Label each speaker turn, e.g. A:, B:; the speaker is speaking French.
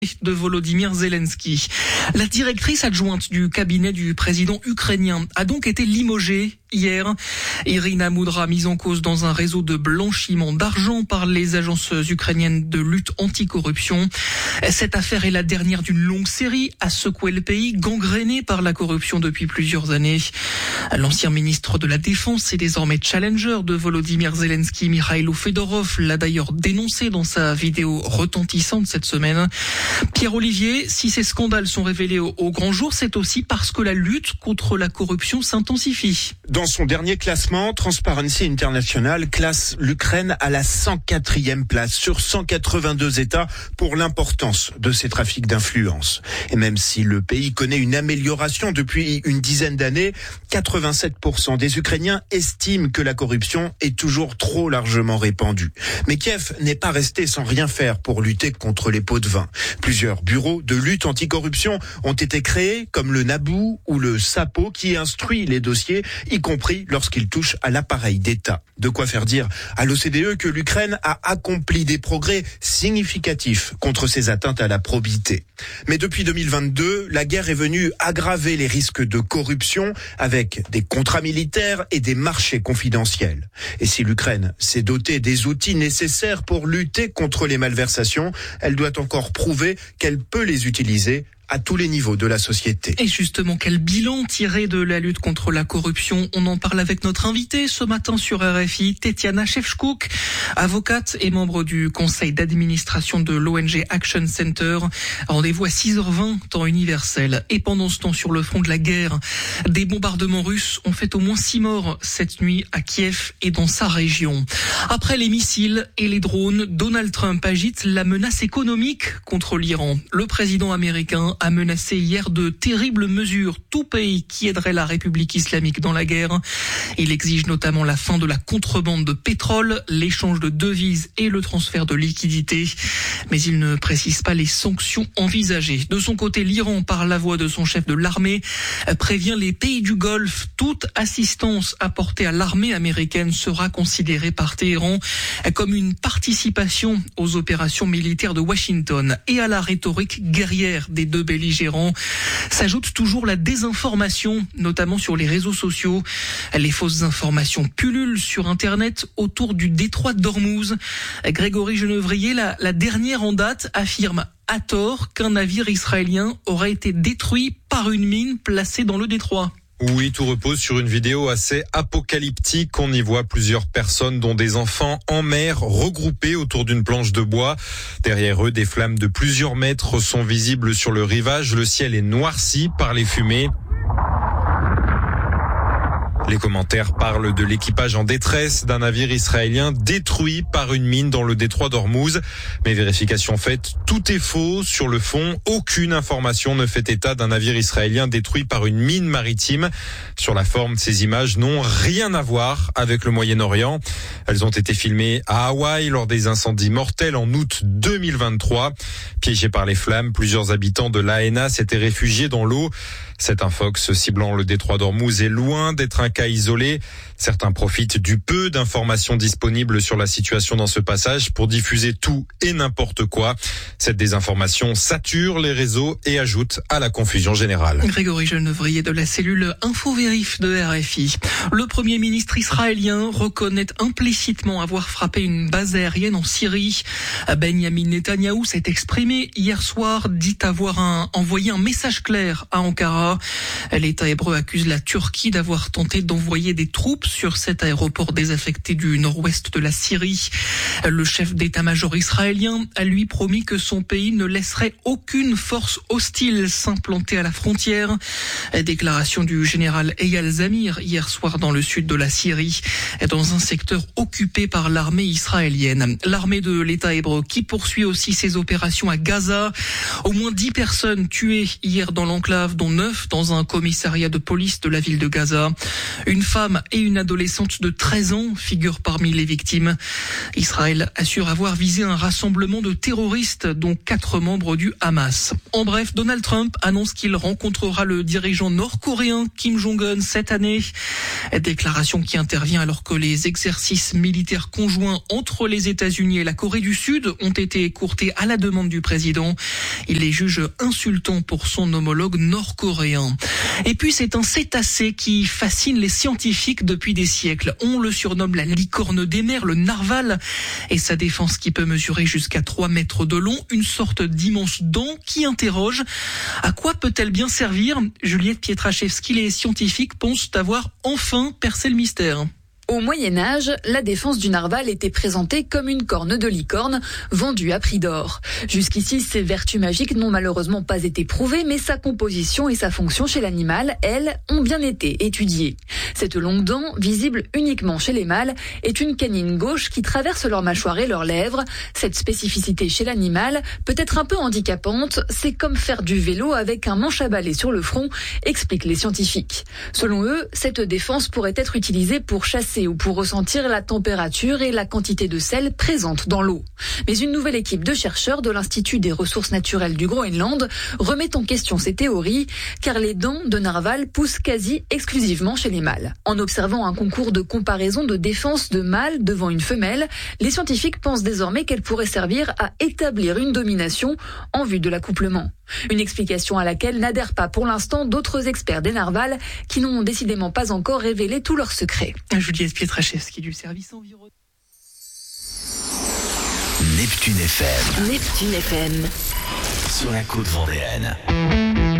A: de Volodymyr Zelensky. La directrice adjointe du cabinet du président ukrainien a donc été limogée hier. Irina Moudra, mise en cause dans un réseau de blanchiment d'argent par les agences ukrainiennes de lutte anticorruption. Cette affaire est la dernière d'une longue série à secouer le pays, gangréné par la corruption depuis plusieurs années. L'ancien ministre de la Défense et désormais challenger de Volodymyr Zelensky, Mikhailo Fedorov, l'a d'ailleurs dénoncé dans sa vidéo retentissante cette semaine. Pierre Olivier, si ces scandales sont révélés au grand jour, c'est aussi parce que la lutte contre la corruption s'intensifie.
B: Dans son dernier classement, Transparency International classe l'Ukraine à la 104e place sur 182 États pour l'importance de ces trafics d'influence. Et même si le pays connaît une amélioration depuis une dizaine d'années, 87% des Ukrainiens estiment que la corruption est toujours trop largement répandue. Mais Kiev n'est pas resté sans rien faire pour lutter contre les pots de vin. Plusieurs bureaux de lutte anticorruption ont été créés, comme le NABU ou le SAPO, qui instruit les dossiers, y compris lorsqu'ils touchent à l'appareil d'État. De quoi faire dire à l'OCDE que l'Ukraine a accompli des progrès significatifs contre ces atteintes à la probité. Mais depuis 2022, la guerre est venue aggraver les risques de corruption avec des contrats militaires et des marchés confidentiels. Et si l'Ukraine s'est dotée des outils nécessaires pour lutter contre les malversations, elle doit encore prouver qu'elle peut les utiliser à tous les niveaux de la société.
A: Et justement, quel bilan tirer de la lutte contre la corruption? On en parle avec notre invitée ce matin sur RFI, Tetiana Shevchkouk, avocate et membre du conseil d'administration de l'ONG Action Center. Rendez-vous à 6h20, temps universel. Et pendant ce temps, sur le front de la guerre, des bombardements russes ont fait au moins 6 morts cette nuit à Kiev et dans sa région. Après les missiles et les drones, Donald Trump agite la menace économique contre l'Iran. Le président américain a menacé hier de terribles mesures, tout pays qui aiderait la République islamique dans la guerre. Il exige notamment la fin de la contrebande de pétrole, l'échange de devises et le transfert de liquidités. Mais il ne précise pas les sanctions envisagées. De son côté, l'Iran, par la voix de son chef de l'armée, prévient les pays du Golfe. Toute assistance apportée à l'armée américaine sera considérée par Téhéran comme une participation aux opérations militaires de Washington et à la rhétorique guerrière des deux belligérants. S'ajoute toujours la désinformation, notamment sur les réseaux sociaux. Les fausses informations pullulent sur Internet autour du détroit d'Ormuz. Grégory Genevrier, la dernière en date, affirme à tort qu'un navire israélien aurait été détruit par une mine placée dans le détroit.
C: Oui, tout repose sur une vidéo assez apocalyptique. On y voit plusieurs personnes, dont des enfants en mer, regroupés autour d'une planche de bois. Derrière eux, des flammes de plusieurs mètres sont visibles sur le rivage. Le ciel est noirci par les fumées. Les commentaires parlent de l'équipage en détresse d'un navire israélien détruit par une mine dans le détroit d'Ormuz. Mais vérification faite, tout est faux. Sur le fond, aucune information ne fait état d'un navire israélien détruit par une mine maritime. Sur la forme, ces images n'ont rien à voir avec le Moyen-Orient. Elles ont été filmées à Hawaï lors des incendies mortels en août 2023. Piégés par les flammes, plusieurs habitants de l'Aena s'étaient réfugiés dans l'eau. Cet infox ciblant le détroit d'Ormuz est loin d'être un cas isolé. Certains profitent du peu d'informations disponibles sur la situation dans ce passage pour diffuser tout et n'importe quoi. Cette désinformation sature les réseaux et ajoute à la confusion générale.
A: Grégory Genevrier de la cellule InfoVérif de RFI. Le Premier ministre israélien reconnaît implicitement avoir frappé une base aérienne en Syrie. Benjamin Netanyahou s'est exprimé hier soir, dit avoir envoyé un message clair à Ankara. L'État hébreu accuse la Turquie d'avoir tenté d'envoyer des troupes sur cet aéroport désaffecté du nord-ouest de la Syrie. Le chef d'état-major israélien a lui promis que son pays ne laisserait aucune force hostile s'implanter à la frontière. Déclaration du général Eyal Zamir hier soir dans le sud de la Syrie, dans un secteur occupé par l'armée israélienne. L'armée de l'État hébreu qui poursuit aussi ses opérations à Gaza. Au moins 10 personnes tuées hier dans l'enclave, dont 9 dans un commissariat de police de la ville de Gaza. Une femme et une adolescente de 13 ans figurent parmi les victimes. Israël assure avoir visé un rassemblement de terroristes, dont 4 membres du Hamas. En bref, Donald Trump annonce qu'il rencontrera le dirigeant nord-coréen Kim Jong-un cette année. Déclaration qui intervient alors que les exercices militaires conjoints entre les États-Unis et la Corée du Sud ont été écourtés à la demande du président. Il les juge insultants pour son homologue nord-coréen. Et puis c'est un cétacé qui fascine les scientifiques depuis des siècles. On le surnomme la licorne des mers, le narval, et sa défense qui peut mesurer jusqu'à 3 mètres de long, une sorte d'immense dent qui interroge. À quoi peut-elle bien servir ? Juliette Pietraszewski, les scientifiques pensent avoir enfin percé le mystère.
D: Au Moyen-Âge, la défense du narval était présentée comme une corne de licorne vendue à prix d'or. Jusqu'ici, ses vertus magiques n'ont malheureusement pas été prouvées, mais sa composition et sa fonction chez l'animal, elles, ont bien été étudiées. Cette longue dent, visible uniquement chez les mâles, est une canine gauche qui traverse leur mâchoire et leurs lèvres. Cette spécificité chez l'animal peut être un peu handicapante. C'est comme faire du vélo avec un manche à balai sur le front, expliquent les scientifiques. Selon eux, cette défense pourrait être utilisée pour chasser ou pour ressentir la température et la quantité de sel présente dans l'eau. Mais une nouvelle équipe de chercheurs de l'Institut des ressources naturelles du Groenland remet en question ces théories, car les dents de narval poussent quasi exclusivement chez les mâles. En observant un concours de comparaison de défense de mâles devant une femelle, les scientifiques pensent désormais qu'elle pourrait servir à établir une domination en vue de l'accouplement. Une explication à laquelle n'adhèrent pas pour l'instant d'autres experts des narvals qui n'ont décidément pas encore révélé tous leurs secrets.
A: Juliette Pietraszewski du service environnement.
E: Neptune FM.
F: Neptune FM.
E: Sur la côte vendéenne.